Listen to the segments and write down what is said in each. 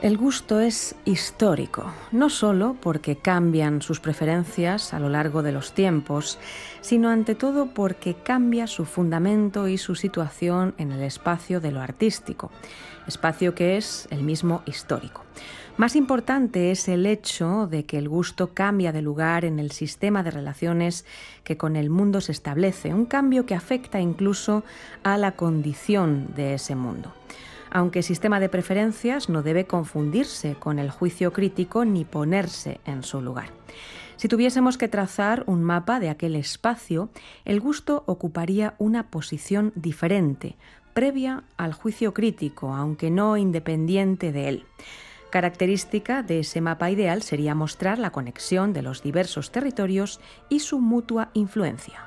El gusto es histórico, no solo porque cambian sus preferencias a lo largo de los tiempos, sino ante todo porque cambia su fundamento y su situación en el espacio de lo artístico, espacio que es el mismo histórico. Más importante es el hecho de que el gusto cambia de lugar en el sistema de relaciones que con el mundo se establece, un cambio que afecta incluso a la condición de ese mundo. Aunque el sistema de preferencias no debe confundirse con el juicio crítico ni ponerse en su lugar. Si tuviésemos que trazar un mapa de aquel espacio, el gusto ocuparía una posición diferente, previa al juicio crítico, aunque no independiente de él. Característica de ese mapa ideal sería mostrar la conexión de los diversos territorios y su mutua influencia.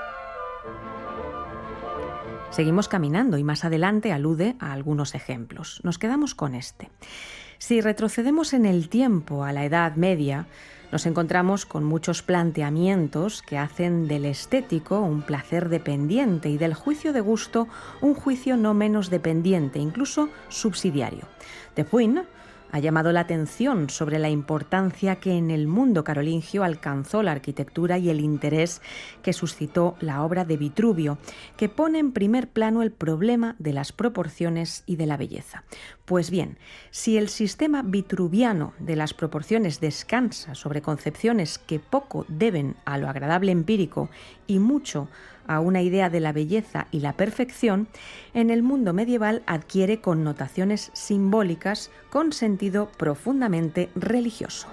Seguimos caminando y más adelante alude a algunos ejemplos. Nos quedamos con este. Si retrocedemos en el tiempo a la Edad Media, nos encontramos con muchos planteamientos que hacen del estético un placer dependiente y del juicio de gusto un juicio no menos dependiente, incluso subsidiario. De Buyne ha llamado la atención sobre la importancia que en el mundo carolingio alcanzó la arquitectura y el interés que suscitó la obra de Vitruvio, que pone en primer plano el problema de las proporciones y de la belleza. Pues bien, si el sistema vitruviano de las proporciones descansa sobre concepciones que poco deben a lo agradable empírico y mucho a una idea de la belleza y la perfección, en el mundo medieval adquiere connotaciones simbólicas con sentido profundamente religioso.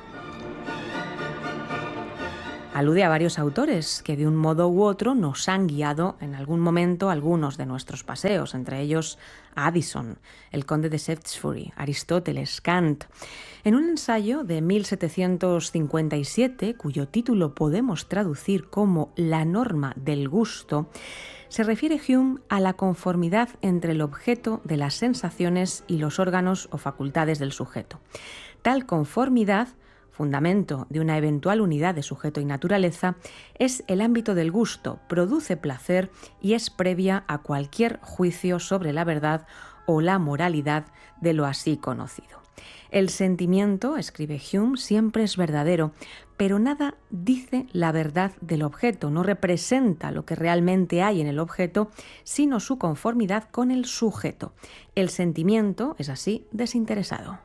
Alude a varios autores que de un modo u otro nos han guiado en algún momento algunos de nuestros paseos, entre ellos Addison, el conde de Shaftesbury, Aristóteles, Kant. En un ensayo de 1757, cuyo título podemos traducir como La norma del gusto, se refiere Hume a la conformidad entre el objeto de las sensaciones y los órganos o facultades del sujeto. Tal conformidad, fundamento de una eventual unidad de sujeto y naturaleza, es el ámbito del gusto, produce placer y es previa a cualquier juicio sobre la verdad o la moralidad de lo así conocido. El sentimiento, escribe Hume, siempre es verdadero, pero nada dice la verdad del objeto, no representa lo que realmente hay en el objeto, sino su conformidad con el sujeto. El sentimiento es así desinteresado.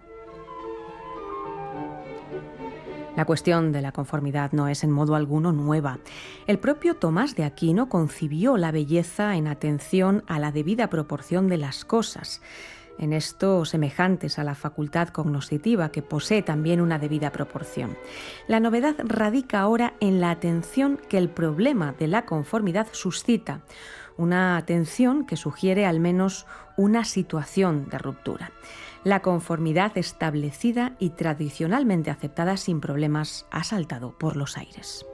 La cuestión de la conformidad no es en modo alguno nueva. El propio Tomás de Aquino concibió la belleza en atención a la debida proporción de las cosas, en esto semejantes a la facultad cognoscitiva, que posee también una debida proporción. La novedad radica ahora en la atención que el problema de la conformidad suscita, una atención que sugiere al menos una situación de ruptura. La conformidad establecida y tradicionalmente aceptada sin problemas ha saltado por los aires.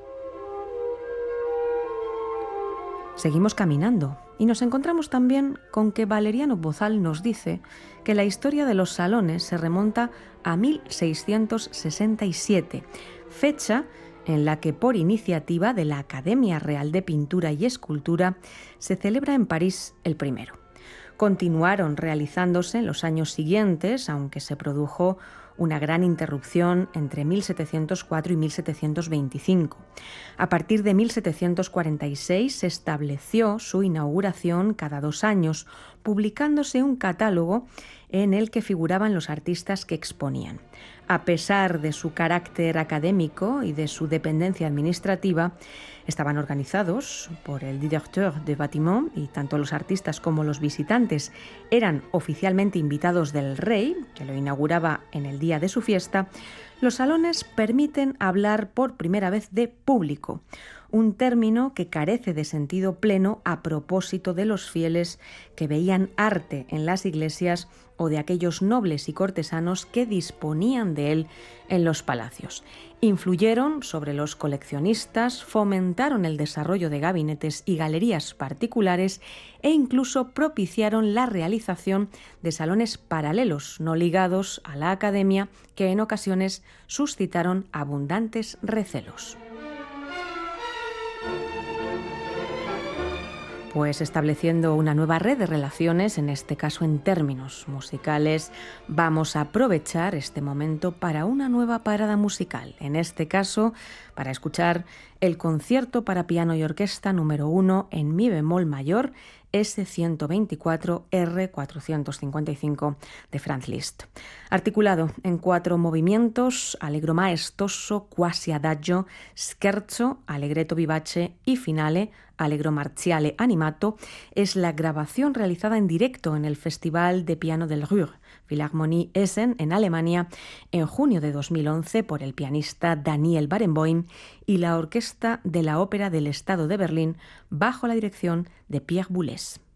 Seguimos caminando y nos encontramos también con que Valeriano Bozal nos dice que la historia de los salones se remonta a 1667, fecha en la que por iniciativa de la Academia Real de Pintura y Escultura se celebra en París el primero. Continuaron realizándose en los años siguientes, aunque se produjo una gran interrupción entre 1704 y 1725. A partir de 1746 se estableció su inauguración cada 2 años, publicándose un catálogo en el que figuraban los artistas que exponían. A pesar de su carácter académico y de su dependencia administrativa, estaban organizados por el directeur de bâtiment y tanto los artistas como los visitantes eran oficialmente invitados del rey, que lo inauguraba en el día de su fiesta. Los salones permiten hablar por primera vez de público, un término que carece de sentido pleno a propósito de los fieles que veían arte en las iglesias o de aquellos nobles y cortesanos que disponían de él en los palacios. Influyeron sobre los coleccionistas, fomentaron el desarrollo de gabinetes y galerías particulares e incluso propiciaron la realización de salones paralelos no ligados a la academia que en ocasiones suscitaron abundantes recelos. Pues estableciendo una nueva red de relaciones, en este caso en términos musicales, vamos a aprovechar este momento para una nueva parada musical, en este caso para escuchar el concierto para piano y orquesta número 1 en mi bemol mayor, S124 R455 de Franz Liszt. Articulado en 4 movimientos, allegro maestoso, quasi adagio, scherzo, allegretto vivace y finale, allegro marziale animato, es la grabación realizada en directo en el Festival de Piano del Ruhr, Philharmonie Essen, en Alemania, en junio de 2011 por el pianista Daniel Barenboim y la Orquesta de la Ópera del Estado de Berlín bajo la dirección de Pierre Boulez.